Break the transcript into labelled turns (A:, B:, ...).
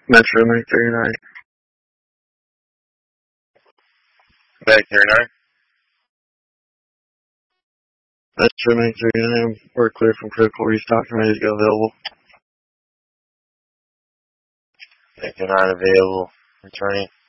A: Metro 939.
B: Back 39.
A: Metro 939. We're clear from critical restock and ready to go available.
B: Back 9 available. Returning.